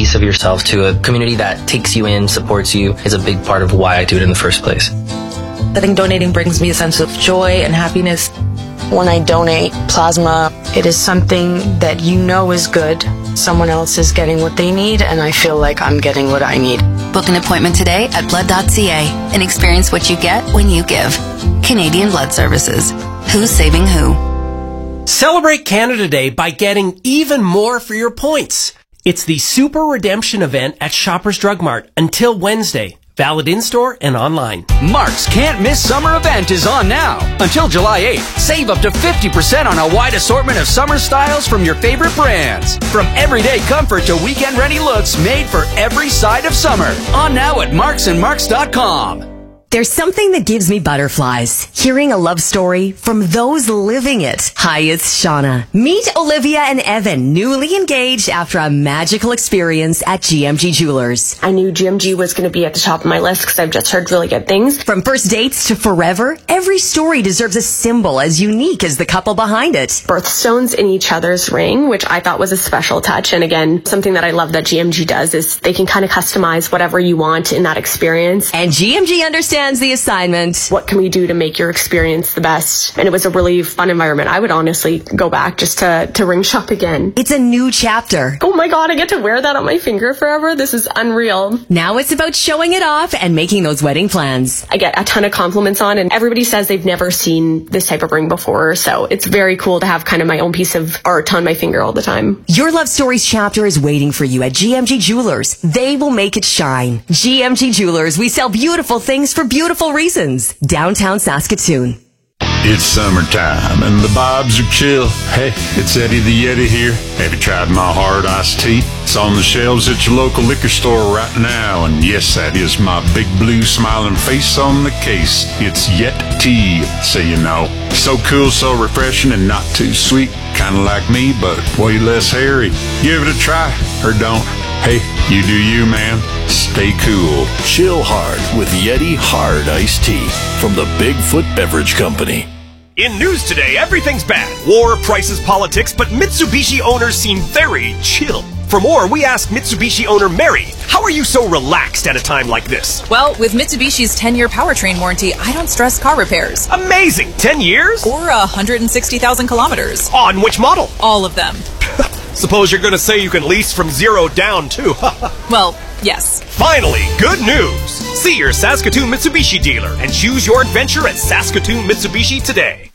piece of yourself to a community that takes you in, supports you, is a big part of why I do it in the first place. I think donating brings me a sense of joy and happiness. When I donate plasma, it is something that you know is good. Someone else is getting what they need, and I feel like I'm getting what I need. Book an appointment today at blood.ca and experience what you get when you give. Canadian Blood Services. Who's saving who? Celebrate Canada Day by getting even more for your points. It's the Super Redemption event at Shoppers Drug Mart until Wednesday. Valid in-store and online. Mark's Can't Miss Summer event is on now. Until July 8th, save up to 50% on a wide assortment of summer styles from your favorite brands. From everyday comfort to weekend-ready looks made for every side of summer. On now at marksandmarks.com. There's something that gives me butterflies. Hearing a love story from those living it. Hi, it's Shauna. Meet Olivia and Evan, newly engaged after a magical experience at GMG Jewelers. I knew GMG was going to be at the top of my list because I've just heard really good things. From first dates to forever, every story deserves a symbol as unique as the couple behind it. Birthstones in each other's ring, which I thought was a special touch. And again, something that I love that GMG does is they can kind of customize whatever you want in that experience. And GMG understands the assignment. What can we do to make your experience the best? And it was a really fun environment. I would honestly go back just to ring shop again. It's a new chapter. Oh my God, I get to wear that on my finger forever. This is unreal. Now it's about showing it off and making those wedding plans. I get a ton of compliments on, and everybody says they've never seen this type of ring before. So it's very cool to have kind of my own piece of art on my finger all the time. Your love stories chapter is waiting for you at GMG Jewelers. They will make it shine. GMG Jewelers, we sell beautiful things for beautiful reasons. Downtown Saskatoon. It's summertime and the vibes are chill. Hey, it's Eddie the Yeti here. Have you tried my hard iced tea? It's on the shelves at your local liquor store right now. And yes, that is my big blue smiling face on the case. It's Yet Tea, so you know. So cool, so refreshing, and not too sweet. Kind of like me, but way less hairy. Give it a try, or don't. Hey, you do you, man. Stay cool. Chill hard with Yeti Hard Iced Tea from the Bigfoot Beverage Company. In news today, everything's bad. War, prices, politics, but Mitsubishi owners seem very chill. For more, we asked Mitsubishi owner Mary, how are you so relaxed at a time like this? Well, with Mitsubishi's 10-year powertrain warranty, I don't stress car repairs. Amazing! 10 years? Or 160,000 kilometers. On which model? All of them. Suppose you're going to say you can lease from zero down, too. Well, yes. Finally, good news! See your Saskatoon Mitsubishi dealer and choose your adventure at Saskatoon Mitsubishi today.